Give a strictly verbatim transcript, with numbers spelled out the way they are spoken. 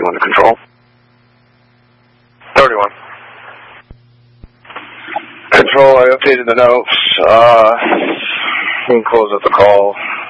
thirty-one to control. thirty-one. Control, I updated the notes. Uh, you can close up the call.